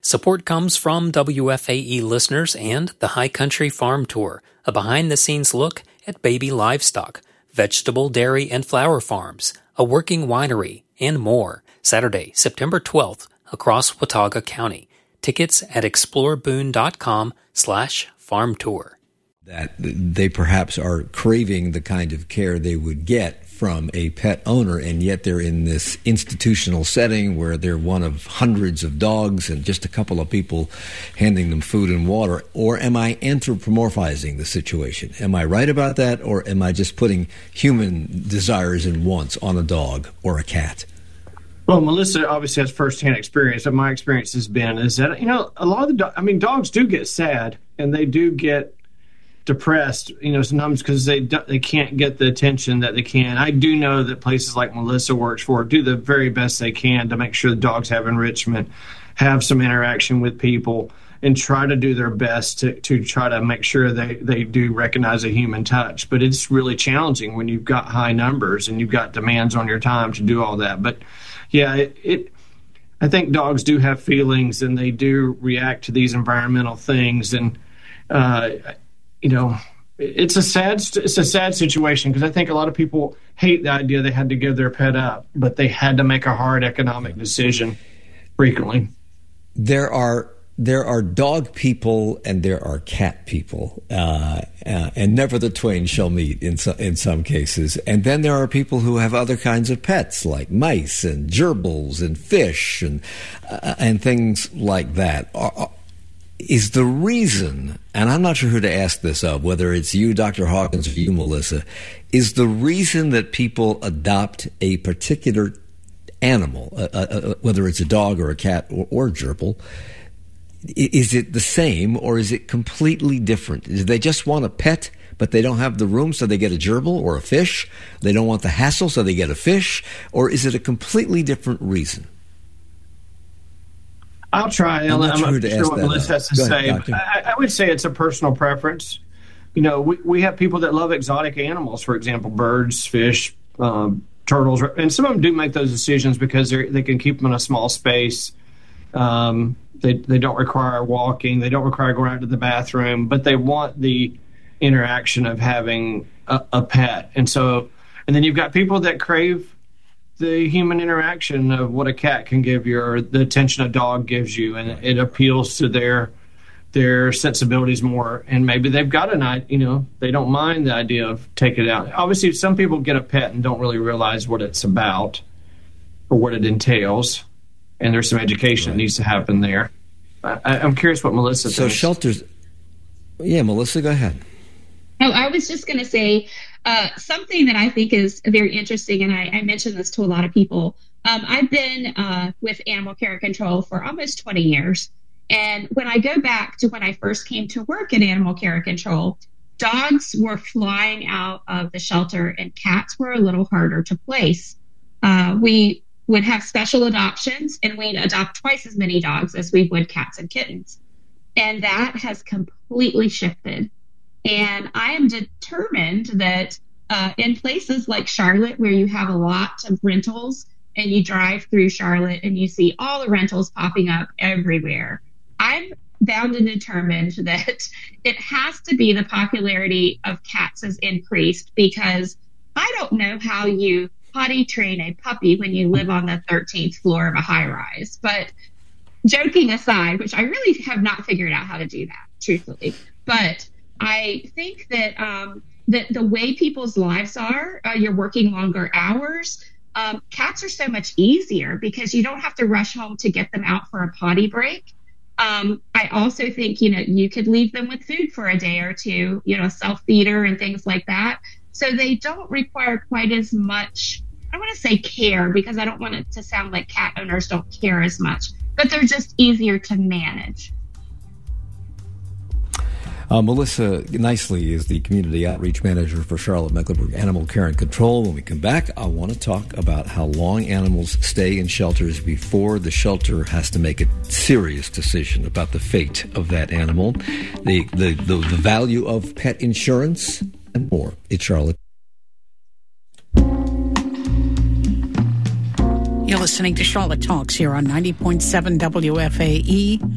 Support comes from WFAE listeners and the High Country Farm Tour, a behind-the-scenes look at baby livestock, vegetable, dairy, and flower farms, a working winery, and more. Saturday, September 12th, across Watauga County. Tickets at exploreboone.com/farm tour. That they perhaps are craving the kind of care they would get from a pet owner, and yet they're in this institutional setting where they're one of hundreds of dogs and just a couple of people handing them food and water. Or am I anthropomorphizing the situation? Am I right about that, or am I just putting human desires and wants on a dog or a cat? Well, Melissa obviously has firsthand experience, but my experience has been is that, a lot of the dogs do get sad and they do get depressed, sometimes because they can't get the attention that they can. I do know that places like Melissa works for do the very best they can to make sure the dogs have enrichment, have some interaction with people, and try to do their best to try to make sure they do recognize a human touch. But it's really challenging when you've got high numbers and you've got demands on your time to do all that. But yeah, I think dogs do have feelings and they do react to these environmental things. And, it's a sad situation because I think a lot of people hate the idea they had to give their pet up, but they had to make a hard economic decision frequently. There are dog people and there are cat people, and never the twain shall meet in some cases. And then there are people who have other kinds of pets like mice and gerbils and fish and things like that. Is the reason, and I'm not sure who to ask this of, whether it's you, Dr. Hawkins, or you, Melissa, is the reason that people adopt a particular animal, whether it's a dog or a cat or gerbil, is it the same or is it completely different? Do they just want a pet, but they don't have the room, so they get a gerbil or a fish? They don't want the hassle, so they get a fish? Or is it a completely different reason? I'll try. I'm not sure what Melissa has to say. I would say it's a personal preference. We have people that love exotic animals, for example, birds, fish, turtles, and some of them do make those decisions because they can keep them in a small space. They don't require walking. They don't require going out to the bathroom, but they want the interaction of having a pet. And then you've got people that crave the human interaction of what a cat can give you or the attention a dog gives you, and it appeals to their sensibilities more. And maybe they've got they don't mind the idea of taking it out. Obviously, some people get a pet and don't really realize what it's about or what it entails, and there's some education that needs to happen there. I'm curious what Melissa thinks. So shelters, yeah, Melissa, go ahead. Oh, I was just going to say something that I think is very interesting, and I mentioned this to a lot of people. I've been with Animal Care Control for almost 20 years, and when I go back to when I first came to work at Animal Care Control, dogs were flying out of the shelter, and cats were a little harder to place. We would have special adoptions, and we'd adopt twice as many dogs as we would cats and kittens, and that has completely shifted. And I am determined that in places like Charlotte, where you have a lot of rentals and you drive through Charlotte and you see all the rentals popping up everywhere, I'm bound and determined that it has to be the popularity of cats has increased, because I don't know how you potty train a puppy when you live on the 13th floor of a high rise. But joking aside, which I really have not figured out how to do that, truthfully, but I think that that the way people's lives are, you're working longer hours. Cats are so much easier because you don't have to rush home to get them out for a potty break. I also think, you could leave them with food for a day or two, self-feeder and things like that. So they don't require quite as much, I want to say care, because I don't want it to sound like cat owners don't care as much, but they're just easier to manage. Melissa Nicely is the Community Outreach Manager for Charlotte-Mecklenburg Animal Care and Control. When we come back, I want to talk about how long animals stay in shelters before the shelter has to make a serious decision about the fate of that animal, the value of pet insurance, and more. It's Charlotte. You're listening to Charlotte Talks here on 90.7 WFAE.